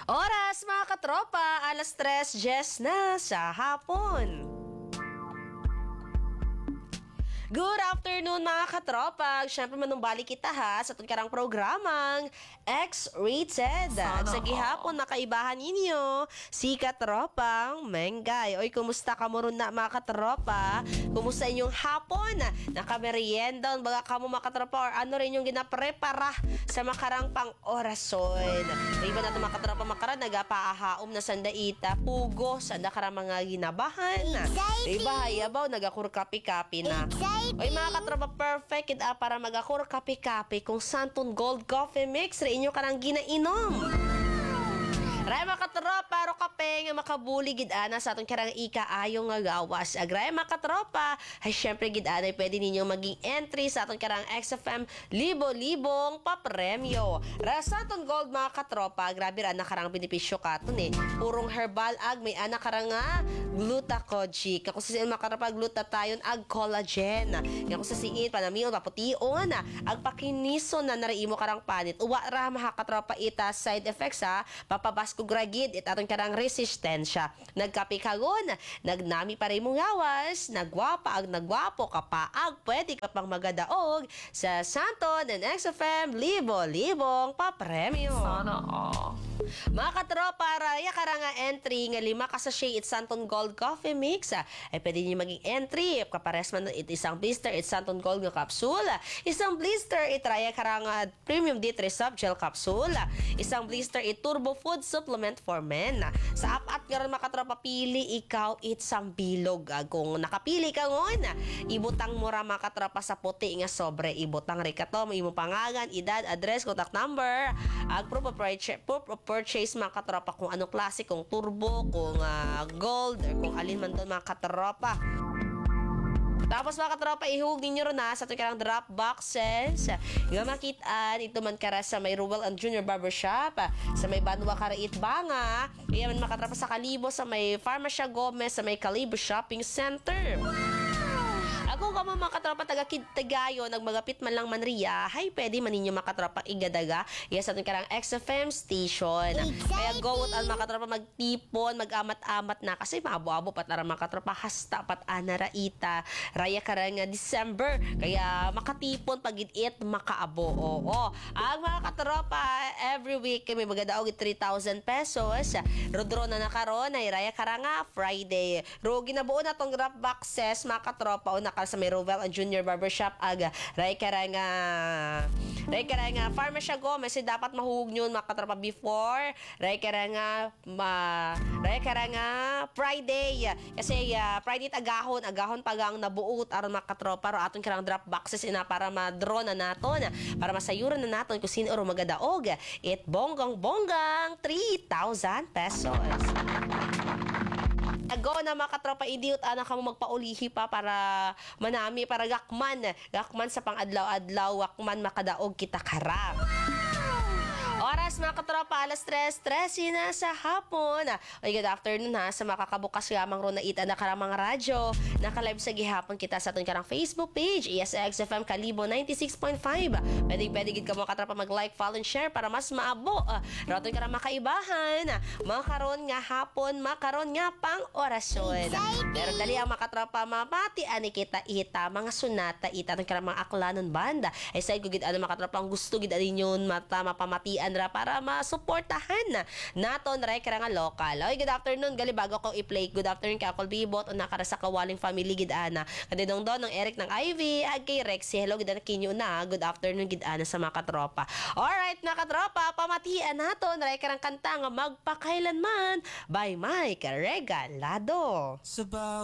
Oras mga katropa, alas 3:10 na sa hapon. Good afternoon mga katropa. Siyempre manumbalik kita ha sa itong karang programang X-Rated. At sa gihapon nakaibahan ninyo si katropang Mengay. Oy, kumusta ka mo rin na mga katropa? Kumusta inyong hapon? Nakamerienda baga ka mo mga katropa or ano rin yung ginaprepara sa makarang pang orason. Iba na ito mga katropa makaran nagapaahaom na sandaita pugo sanda karang mga ginabahan. Iba hayabaw nagakurkapi-kapi na. Oy mga katropa, perfect kita para magakur kape-kape kung Santon Gold Coffee Mix rin inyo karang ginainom. Ray mga katropa, ro kape nga makabuli gid-ana sa atong karang ika-ayong nga gawas. Agray mga katropa, ay syempre gid-ana pwede ninyo maging entry sa atong karang XFM libo-libong papremyo. Ra sa atong gold mga katropa, grabe ra na karang benepisyo katon eh. Purong herbal ag may ana karang nga glucacogic. Ako sa siin mga katropa, glutathione ag collagen. Ako sa siin panamion papution ag pakinison na nariimo karang panit. Uwa ra mga katropa ita side effects ha. Papabas kung gragid it atong karang resistensya. Nagkapi kagon, nagnami pa rin mong gawas, nagwapa ag nagwapo ka pa ag pwede ka pang magadaog sa Santon and XFM libo-libong papremyo. Sana all. Mga katropa, raya karang entry nga 5 ka sachet it Santon Gold Coffee Mix ay pwede niyo maging entry kapares man it isang blister it Santon Gold nga capsule, isang blister it raya karang premium D3 soft gel capsule, isang blister it turbo food supplement for men. Sa apat nga ron mga katropa, pili ikaw it sambilog. Kung nakapili ka ngon, ibutang mo ra mga katropa sa puti nga sobre, ibutang ri ka to imo pangalan, edad, address, contact number, ag proof of purchase mga katropa, kung anong klase, kung turbo, kung gold, or kung alin man doon mga katropa. Tapos mga katropa, ihug ninyo ron sa ito karang drop boxes. Nga makitaan, ito man kara sa may Rural and Junior Barbershop, sa may Banwa Karait Banga, kaya man mga katropa sa Kalibo, sa may Farmacia Gomez, sa may Kalibo Shopping Center. Ako ka mga katropa taga-Tagayo, nagmagapit man lang Manria, hay pwede man ninyo mga katropa igadaga yes atong karang XFM station. Kaya go at mga katropa magtipon, mag-amat-amat na kasi maabo-abo pat ara mga katropa hasta pat ana raita raya karang December, kaya makatipon pagid-it makaabo. Oo. Ang mga katropa every week kami magadaog 3,000 pesos. Rodro na nakaron ay raya karang Friday. Ro ginabuo na tong drop boxes mga katropa o sa may Rural and Junior Barbershop aga ray karanga Farmacia Gomez dapat mahugog nyon mga katropa before ray karanga Friday kasi Friday agahon pagang nabuot aron mga katropa ro aton karang drop boxes ina para ma-draw na naton para masayuran na naton kung sino ro magadaog it bonggang 3,000 pesos. Ago na mga katropa, idiot anak ka mo magpaulihi pa para manami, para gakman sa pang-adlaw-adlaw, wakman makadaog kita karap. Oras mga katropa, alas 3:13 na sa hapon. Oy, good afternoon ha sa makakabukas lamang ro na ita na karamang radyo. Naka-live sa gihapon kita sa atong karang Facebook page, ESXFM Kalibo 96.5. Pwede gid ka mga katropa mag-like, follow, and share para mas maabo. Raton karang makaibahan. Makaron nga hapon, makaron nga pang orasyon. Pero dali ang mga katropa mapati ani kita ita mga sunata ita ng karang mga aklanon banda. Ay say gid ano mga katropa ang gusto gid ninyon mata mapamatian para masuportahan naton ray karang local. Oy, good afternoon gali bago ko i-play. Good afternoon ka Col Bibot o nakara sa Kawaling family gid-ana. Kadidong don ng Eric ng Ivy ag kay Rexy. Hello gid-ana kinyo na. Good afternoon gid-ana sa mga katropa. Alright mga katropa, pamatian naton ray karang kanta nga magpakailanman by Mike Regalado. Sabaw